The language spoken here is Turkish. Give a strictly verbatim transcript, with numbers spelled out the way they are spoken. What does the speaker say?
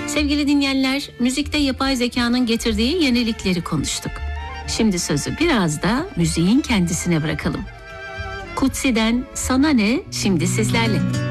Sevgili dinleyenler, müzikte yapay zekanın getirdiği yenilikleri konuştuk. Şimdi sözü biraz da müziğin kendisine bırakalım. Kutsi'den Sana Ne şimdi sizlerle.